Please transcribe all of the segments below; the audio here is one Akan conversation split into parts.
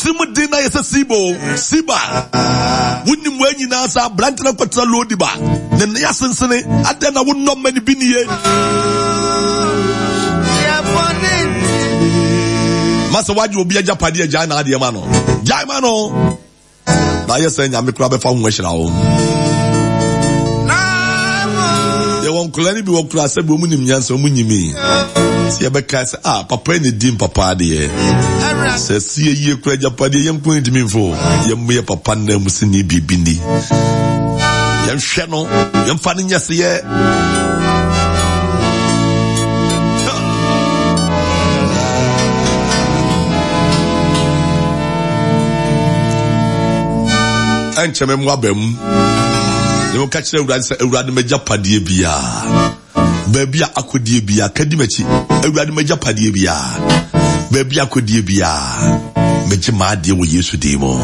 Simu dina yesa Siba. Wouldn't when you nasa Brantana Quatra Lodiba. Then Yassensene, Adana would not many be near. Master, why you be a Japadia Jana Diamano? Jaimano. Now you're saying I'm a crab from Weshao. You won't call any people class a woman in Yanso Munimi. See a back Papa in the dim Papa dear. Says, see a year craig Japadia, young point to me for young mere Papa Musini Bindi. Young Shannon, young funny yes, yeah. Enchem wabem you catch them Urad Major Padia Bia Baby Akudia Bia Kadimachi Urad Major Padia Bia Baby Akudia Bia Major Madia we used to demo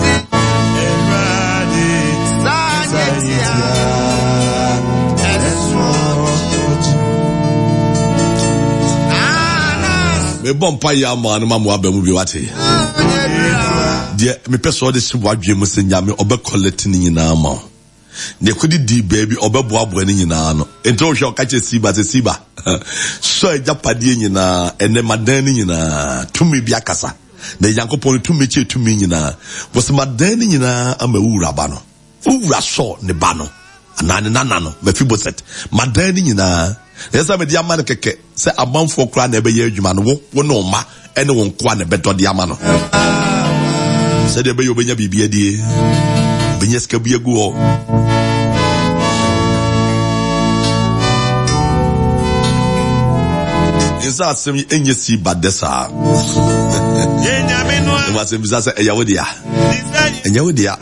Me bompaya man mamu abemu biwate dear, me person this wadwe mu senya me obe collect ni nyina ma. Ne kodi di baby obe boabo ni nyina no. Ento hwe okache siba se siba. So ejapade nyina ene madan ni nyina tumi bia kasa. Na Yankopon tumi che tumi nyina. Wos madan ni nyina ama wura ba no. Wura so ne ba no. Anane nana no, Mephiboset. Madan ni nyina. Yesa me dia man keke se amanfo kra na ebe ye adwuma no wo no ma ene won kwa na bedo dia ma no. Said the baby benya bibia die benya ska bia go insa asem enye si badesa enya me no wasem bisa se eya wodia enya wodia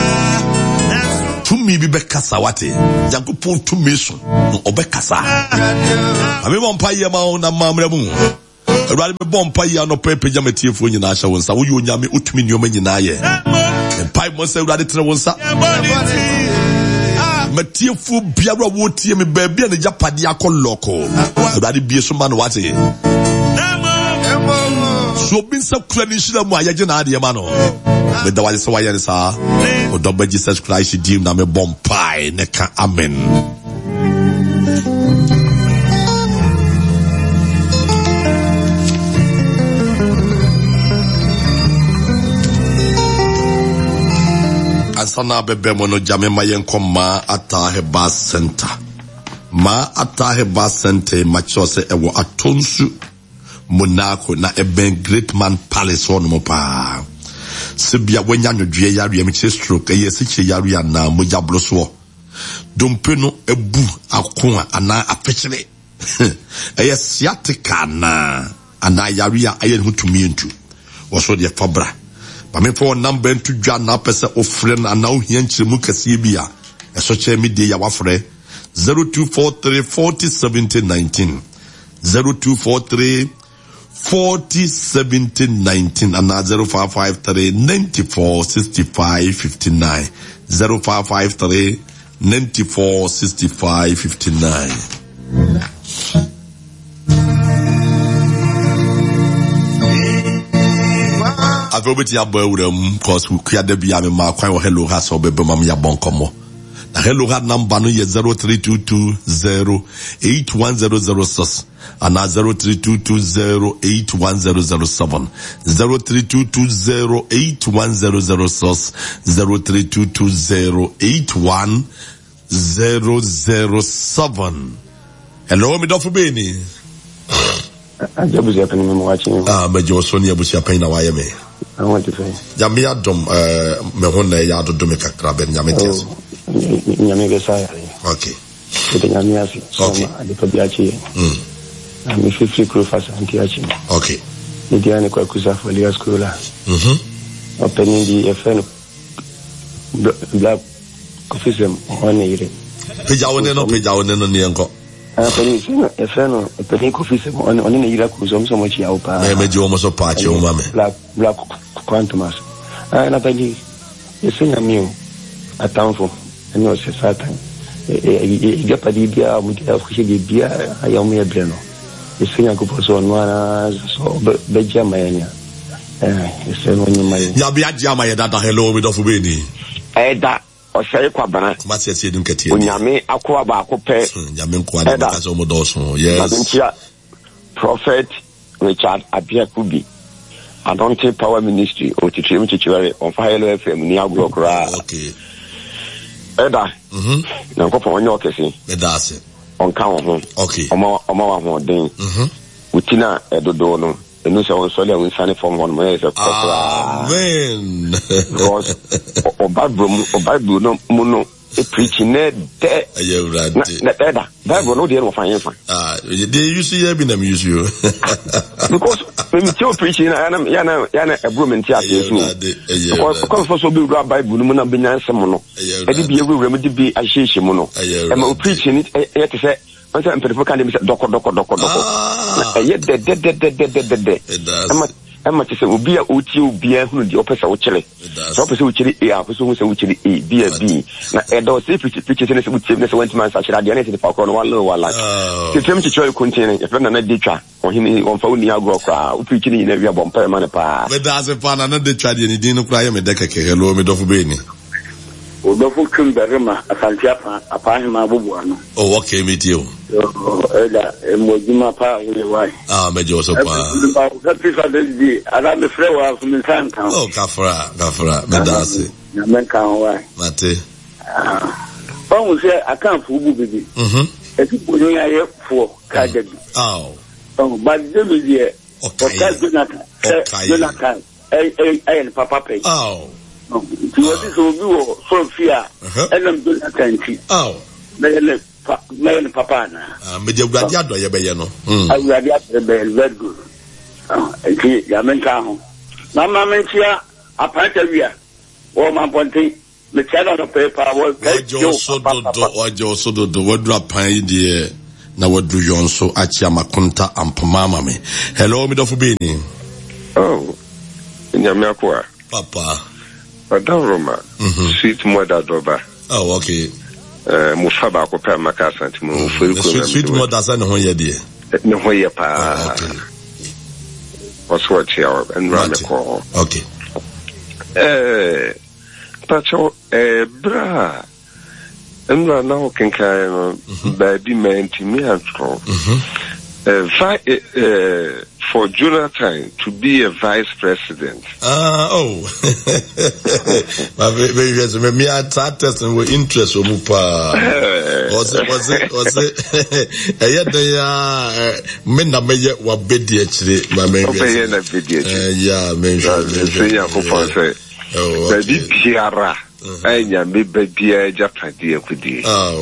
tumi bi bekasa wate Yankopon tumi so no obekasa ame bompa ye ma na mamra mu Rally me bompa ya no pepe jameti fo nyina sha wonsa wo yonyame otumi nyoma nyina ye empai mo se rally tre wonsa metie fu biara wo tie me ba bia na japade akoloko rally bie so ma no wate so bin sa kura ni shira mu ayaje na ade ma no me da wale so wa ye sa o do ba Jesus Christ dim na me bompa ne ka amen. Sana bebe mono jame mayen koma Atahe Bar Center. Ma Atahe Bar Center machose ewo atonsu Monaco na eben Great Man Palace on mo pa. Sibia wenya nwodwe yare emiche stroke eye siche yare na moja bloso. Dompe no ebu akon ana afechele. Eye sciatica na ana yare aye hutumi ntu. Woso de fabra. Pame for number to Jana pesa of friend and now here in Chimukasibia. A social media wafre 0243 40 70 19 0243 40 70 19 and 0553 94 65 59 0553 94 65 59. Avobeti abawuram cause we kwade bia me ma kwan hello ha so bebe mam ya bonkomo na hello ha number no ye 0322081006 and 0322081007 0322081006 0322081007. Hello me dofu beni Ajabu ya kani memo watching. Mejo Sony abusi apen na waye me. I want to say. Jami adom me honna ya do me kakra ben nyame ties. Nyame ge sai. Okay. Ite nyame asi. Okay. Ade to biachi. Mi fifi crew fasa antiachi. Okay. Ni diane kwa kusa folia school la. Opening di FN black office on ire. Peja wone no ni enko. Peni kofise oni ne ira kuzo mso mochi ya upa meje wo so pache o mame black quantumas na peli esenya miu atamfo eni o se satan e padi bia mu dia fushi bia ya mu ya breno esenya ko poso no ana so beja mayanya Ese wonyi mai. Ya bi agia ma yeda da hello with of beni. Eda osai kwabana. Mati ese dum ketie. Onyame akwa ba akopɛ. Nyame nkwa da ka so mo doso. Yes. Prophet Richard Abiakubi. I don't take power ministry or teach him on Fire FM ni agro kra. Okay. Eda. Na ko pon onyo kesi. Eda ase. On kan ho. Okay. Oma wa ho den. Utina edodo no. Enu se on sole on sane form one mo se kra. Amen. Because o Bible no mu no e preaching na de. Na Eda. Bible no dey no fan yen fan. They use you be na use you. Because when you preaching yana ebro menti ase so. Because for so be read Bible no na benya nsem no. E dey be ewu rem dey be ahyehyem no. E ma preaching it e te say once I'm perfect can be doko. E de. Emma te say obi a oti obi a hunu di opesa wo kire. So opesa wo kire e a so hu se wo kire e b a b. Na e do say preach se wo tiem ne se 20 months akira de na se pa kro no wala. Se tiem ti choy contain e fe na de twa. Ohini on fa woni agro kra. O preach ni na wi abom pa ma ne pa. Me da se pa na de twa de ni din no kra ye me de keke hello me do fo be ni. Odofo Kimberema Asantiapa apahima bobuano. Oh, okay, me too. Ela emojima pa ile wai. Mejo so pa. Happy Father's Day. Ala me frɛ wa from Santa. Oh, kafra. Me da se. Na men kan wai. Mate. Ba se akan fu bu bibi. E ti bo ya ye fo ka da bi. Ba de me die. Okay. Jonathan. Ay papa pay. Ti wodi so bi wo so fia. Elam Jonathan ti. Me papa na. Me je guadi ado ye be ye no. Guadi ado be very good. Enti ya men ka ho. Na ma men tia apanta wia. O ma ponte me tia no paper wo. Ojo so do wadra pan die na wadru yonso achi amakunta ampamama me. Hello me do fu be ni. Oh. Nyame akwa. Papa. Madam Roma. Sweet mother doba. Oh, okay. Musaba ko pa makasa ntimu furi ko. Sweet mother sa ne ho ye de. Ne ho ye pa. Okay. What's here and run the call. Okay. Pacho bra. And run now can kind baby man to me and for Jonathan to be a vice president. My baby has me at testing with interest or mupa. Was it? Yet they are men that may yet what biddy actually, my baby. Yeah, maybe. Baby Piara, I may be Japan, dear Kudi.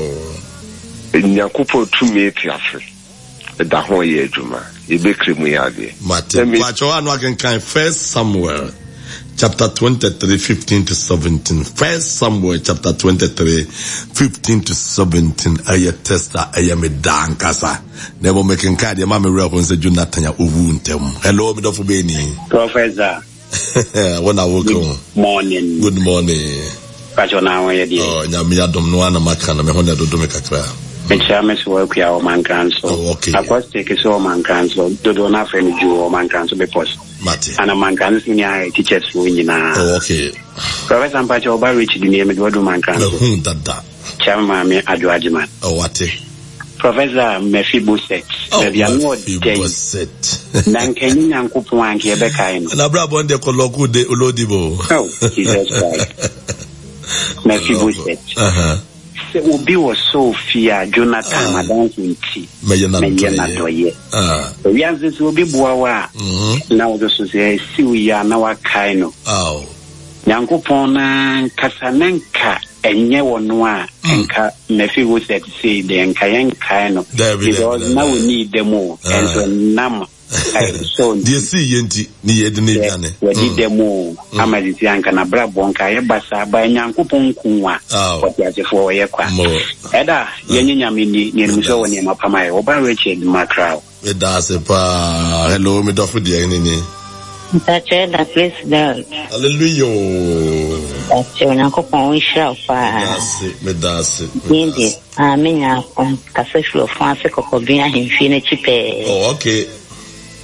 In Yakupo to me, Tiafri. Da ho ye adwuma e bekri mu ya de mate pacho anu akan kan First Samuel chapter 23 15 to 17. First Samuel chapter 23 15 to 17. Aye tester aye me dan kasa never making card ya mama real when say Jonathan ya owu ntem. Hello me do for be ni Professor. When I woke up. Good morning. Pacho na ho ye de. Oh nyame adom no ana maka na me ho na do me kakra. Mechames work ya o man council. Okay. Acoustic is o man council. Do na friend ju o man council be post. Mate. Ana man council ni ai teachers fu nyina. Okay. Professor Mpacho Oba Rich di name do man council. Dada. Chama me Adwajiman. Wate. Professor Mephiboset. Be Mephiboset. Nan kenyi nyankopon anke be kai no. Na bra bonde ko loku de Olodibo. Oh, Jesus Christ. Mephiboset. Obi was so fear Jonathan Madansi Mayana Doye. We are this will be Boa. Now the society see we are now a kaino. Oh, Yankopona Casanenka and Yawanwa and Nephew said, say the Enkayan kaino. Because now we need them more and so Nam. So dear see yenti ni edne we did them more. Amaziti ankana bra bonka ye basa ba Nyankopon kunwa. What ya je for ye kwa. Eda yenye nyame ni nso woni mapama ye Oba Richard Macrao. Eda se pa hello me do for the ni. Tache da place da. Hallelujah. Tache Nyankopon wisha pa. That's it. Ndi amenya kon kaseflo France kokobia himfi ne chipe. Oh, okay.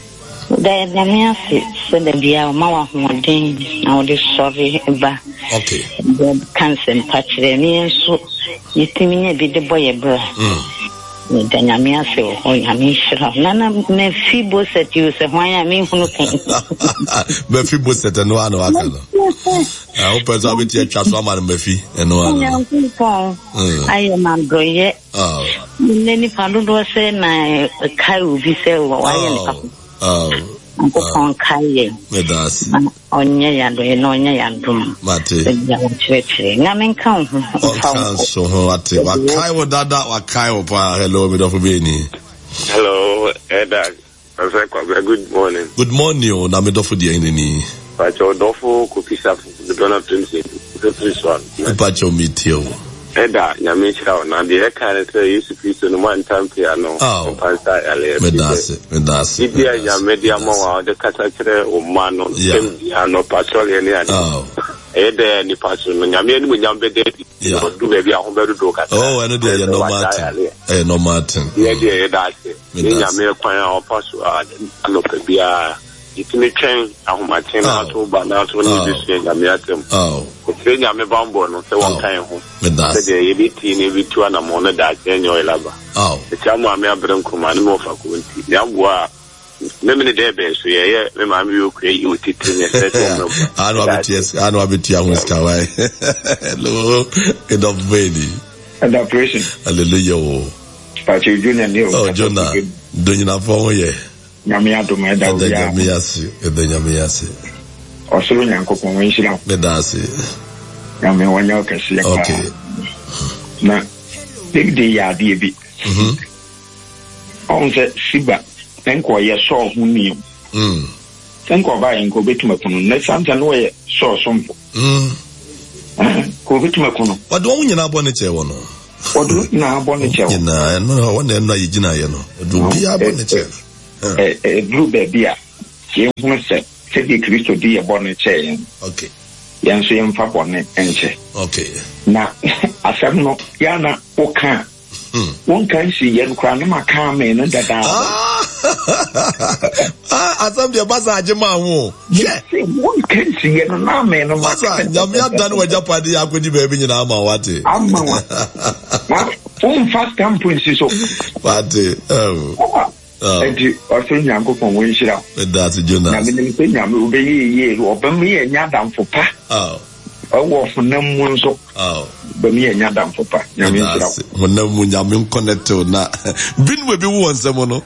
The Namiasi said the Bia Mawa Modin, now this sorry, ba. Okay. The cancer patch the mean so you think me be the boy, bro. The Namiasi or Yamisha. Nana me feeble set you say why I mean who can. Me feeble set and no one. I hope I will teach us one and Mefi and no one. I am a boy. Oh. Many Paludo say, my Kai will be say, on Kai. Medas. On Yayan, no Yayan. Mate. Namin count. So what? Kai or Dada or Kai or hello, bit of Beni. Hello, Edak. Good morning. Good morning, Namidofu Diani. But your Dofo cookies up the Donald Prince. This one. Pacho meet you. Eda, Yamisha, now the character used to be on one time piano. Oh, Medas. If you are media more, the catacre or man on piano patrol and Eda, the patrol, Yamin with Yambe, do maybe a home do. Oh, I know they are no matter. No matter. Yeah, that's it. Yamir Quine or Passo, I look at the it's me train, I'm my team out to Banat when you just say Yamiatum. Oh, okay, I'm a bumble, no, so one time home. That's the editing every 2 and a month that January lava. Oh, the Chama may have been commanding more faculty. Yamwa, maybe the base, yeah, remember you create you teaching. I know a bit, yes, I know a bit young with Kawai. Hello, in the baby. And operation. Hallelujah. But you junior new. Oh, Jonah, don't you know for ye? Nyamiato meda uya. Nyamiasi. Osuru nyankopon wenshira. Medasi. Nyame wanya okasi. Okay. Na big day ya die bi. On se siba enko ye so hu ni. Enko ba enko betuma kunu. Na santa no ye so sompo. Ko betuma kunu. Wadu onye na abone che wono. Wadu na abone che wono. Na no wona na yigina ye no. Wadu bi abone che. Blue baby, you want to say the Christo be a bonnet chain. Okay. Yancy and Fabonnet and say, okay. Now, I said no, Yana, Oka. One can see Yan Cranama Carmen and that. I thought the Baza Jama. Yes, one can see an army and a master. Yamia done with Japadi, I could be baby in Ama Wati. One fast camp princess of Patti. Oh. And also Yankopon Winshira. That's a Jonah. I mean, will be ye or me and Yadam for pa. Oh. I walk for no one so. Oh. But me and Yadam for pa. When no one Yamin connected now. Been with you once, someone.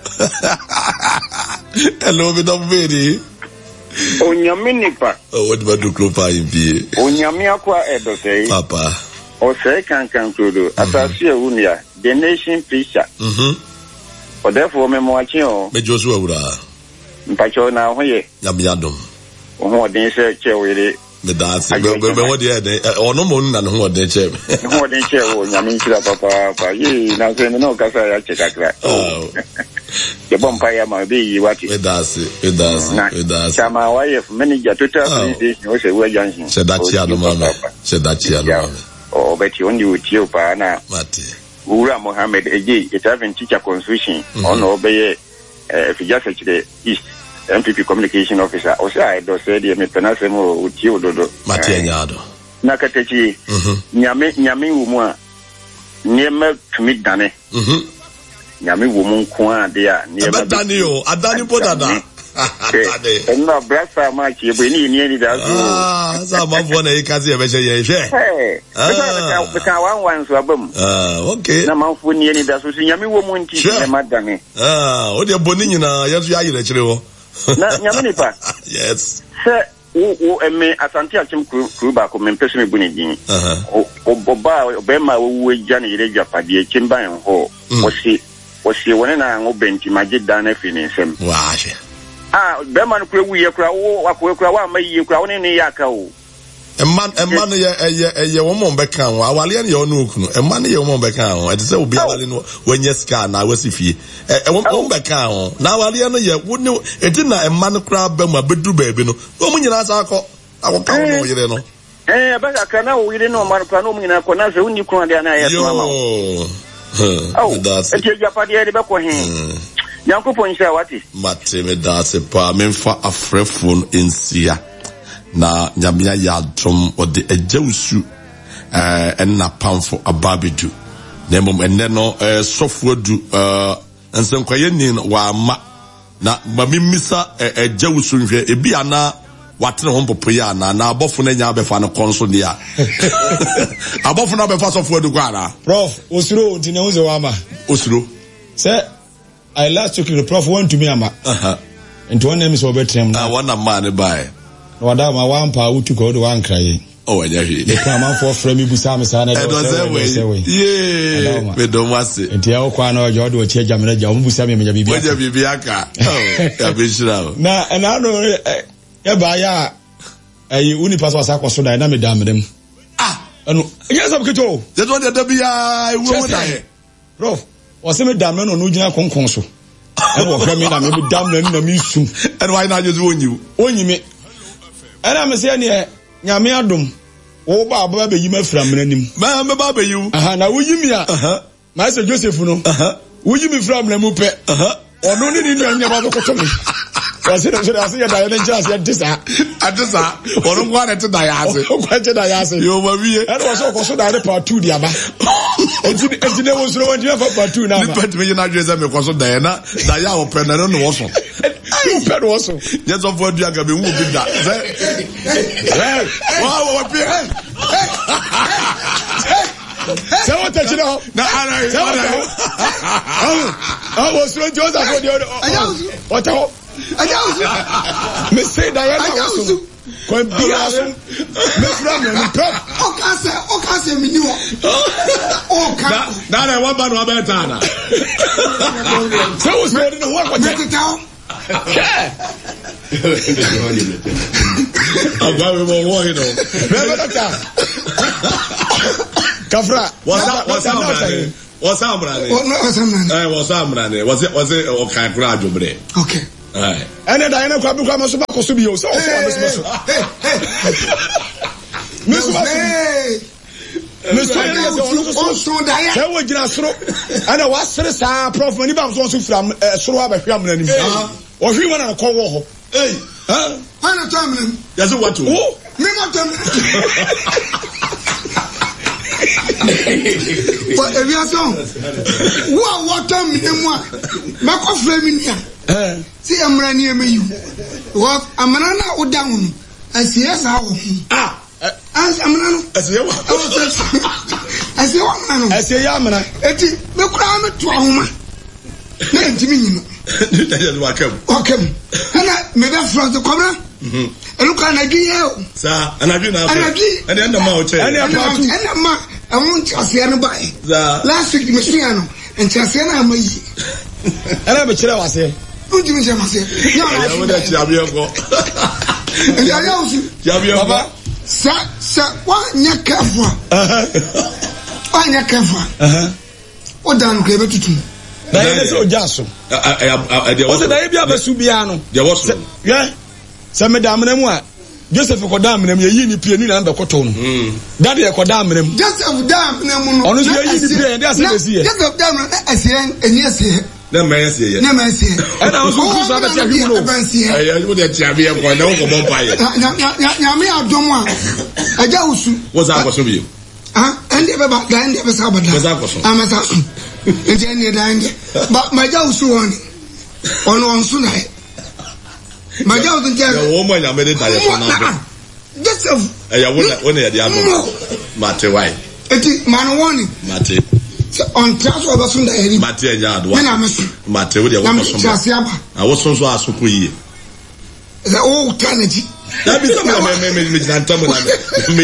Hello, with a very. On Yaminipa. Oh, what about the Clopa in P? On Yamiaqua Edo, Papa. Or say can conclude. As I see Unia, the nation preacher. For therefore, Memoachio, Majosua, Pachona, Yamiadum. Or they say, Cherry, the dance, what they or no moon and what they check. What they share, Yamincha, Papa, ye, now say no, Casa, oh, the Bompire might be what it does. It does. My wife, manager to tell me, no, say, we're young. Said that Chiano, said that Chiano. Oh, but you only with you, Pana. Mati. Ura Mohammed Eji, it having teacher constitution on obey if you just the East MPP communication officer. Also, I do say the Metanasemo with you, Dodo. Matianyado. Nakatechi, Nyami Umwa, Niema commit Dane. Nyami woman Kwa, dear, near Daniel, Adani Podada. And no brasa much you bring in nearly that. Some of one a Kazi of hey, the one so boom. Okay. Now, when nearly that's what Yami woman teacher, Madame. What you're boning in a Yaminipa. Yes. Sir, who me Asante Achim Kruba come and person bunny. Oba, Obama, who Johnny Japadi, Chimba and Ho, was she one and I will bench magic done finish him. Wash. Beman we a crowd, may you crown in the Yakao. A man, a woman back on, while your nook, a man, your woman back on. It is so be when you scan, I was if ye a woman back on. Now, Aliana, wouldn't know it didn't a man crab, Bema, but do baby. No, woman, you ask, I will come on, you know. Eh, but I cannot, we didn't know Marcano in a Conazo, when you can't. Oh, that's it. You're Japadi, Nyankopon share what is Mate me da se pa memfa afrefon ensia na nyamia ya dom ode ejawusu enna pamfo ababedu na mom enne no sofo du ensenkwaye ni wa ma na mamimisa ejawusu nhwe ebi ana watene ho popo ya na abofo na nya abefa no konso dia abofo na abefa sofo du kwa na prof osuro ntine ho ze wa ma osuro say I last took the prof went to me ama and one name is Obetrem na one man by wada ma one pa utu ko do wan kraye oh yeah the man for frame busa me sa na yeah me do wase enti ya kwa na ojo do che jamena ja mu busa me nya bibia oja bibia ka ya bishira na no ya ba ya ayi uni pass wasa kwaso da na me damrem anu yes abketo je do de bia ewu da he prof wase me damre no gina konkon so e wo hwe me na me damre na me sum and why na je onyi me era me se ne nyame adom wo ba aba be yima fra mranim ma me ba be yu na wo yimi a ma se Joseph no wo yimi fra mramu pe ono ni nya ba ko to me wase no so da se ya da ya nja se disa adisa ono kwa na te da ya ase o kwa te da ya ase yo ma wiye era wo so ko so da part 2 di aba enti ne wo so won di fa part 2 na ni pet me na dweze me ko so da na da ya wo pe na no wo so you pet wo so yes of what you aga be wu bi da wow pe say what you know na ana oh so Joseph for the what me say da ya na so ko bia so me from me pep o ka se mi ni wo o ka na wa ba no ba ta na so was me no work with it agba we mo wo hino me doctor kafra what's amrane was o kan kura ajobre okay ene da ene kwa bi kwa maso ba koso bi o so so Say we gina soro ana wa sere sa prof mani ba so fram soro abahwa amna nim o hwi wana ko wo ho ana tamna yaso watu me ma tamna for aviation wa tamna mu a ma ko frame ni a si amra ni emeyu wa amana na odan asiye sa wo amana no asiye wa asiye wa amana asiye ya amana eti me kura me to ahoma na ntimi nyino wakam ana me be front kobra elu ka na giye o sa anaju na ana na ma o che ana ma amun asiye no bai last week me siya no enti asiye na amayi ana be kire wase unji me jama se ya wo da chi abiyanko ya ya usu baba sa wa nyakafa wa nyakafa o dan ko e betutu na ile se o jaso o se da e bia basu bia no de wo so ye se me da amna mu a Joseph ko da amna mu yi ni pie ni na be koto no dade e ko da amna mu Joseph da amna mu no ono so yi ni pie de ase besi ye Joseph da amna ase enye ase na mesi ye na mesi ana o so ku so abeti ahwi no ayi wo de ti abia ko na wo ko bon paye ya me adom a aja usu wo za ko so bi ende be ba da ende be sa bada wo za ko so amasa so ende ende da ende ba maja usu woni ono onsu na ma ja o tinja ya wo mo nya me de da ye so na Joseph ya wo na ya di amo mate why eti man woni mate on transfer ba sunda eri mate ya do na mesu mate wo de wo ko so na siaba a wo so asoko yi the old tanaji da bi so me jina tamu na me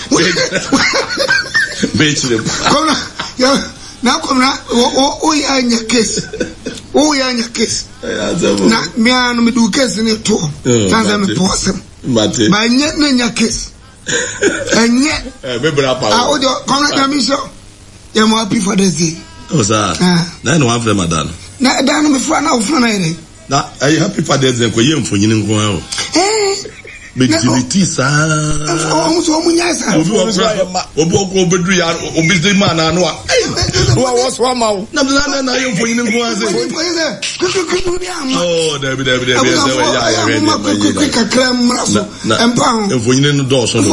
kona ya na kona o ya nya case na me anu me du case ni to tanza me posem mate ba nya case enye me bra pa o do kona da mi so ya mo happy for the day o sa na no one for madam na dan me fura na o fura na ere na I happy for the day ko ye mfonyin nko ha o Megility sa. So munyasa. Obo bedru ya obizde man anwa. Wa was wa ma. Na you for you go say. Oh, David. Yeah. For you no do so.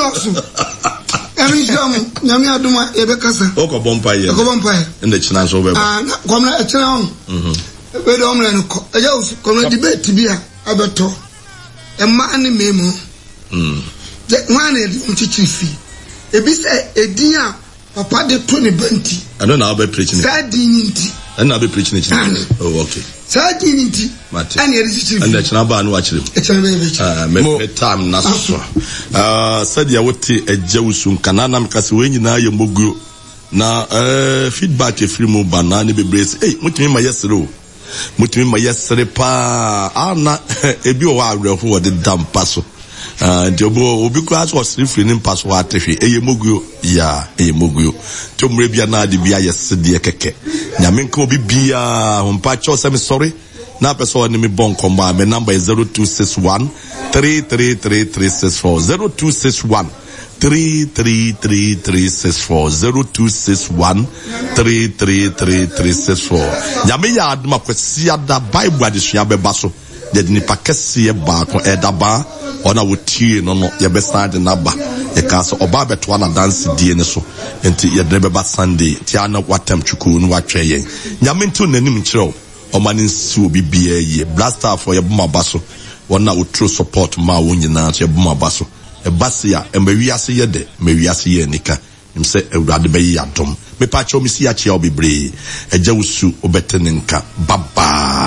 Every time, Yami Aduma, Ebekasa. Oko Bompire. In the chance over. Come at Chan. We don't learn. I just come to debate to be a better. A man memo. That one is chiefy. A bit a dear papa de 20 Benty. I don't know how to preaching. Sad dignity. And I'll be preaching it. Oh, okay. Sad dignity. And the Chanaba and watch it. Time Nassau. Said ya wote a Jewsum Kanana because when you know your Mugu na feedback if you move banana be brace. Hey, mutim my yesterday. Mutim my yesterday pa. Ana ebi o wa who the damn passo. Jobo obi class was refraining pass what if Mugu ya Mugu. Tom Rebia na di bia yesterday keke. Nyamenko bibia umpacho semi sorry. Na person me bon combat. My number is 0261 33334 0261 33334 0261 33334. Nyame ya aduma kwesi ada Bible adesua beba so. De nipa kese ye ba ko edaba ona wotie no no ye be stand na ba ye ka so oba beto na dance die ne so enti ye de beba Sunday ti ana watam chuku no watwe yen nyame ntu nanim nkyerɛw omani nsu bibia ye blaster for ye buma baso wona wo true support ma wo nyina ye buma baso e basia e mawiase ye de mawiase ye nika nim se ewrade be ye adom me pa cho mi si a chia obebre eja wusu obetene nka baba.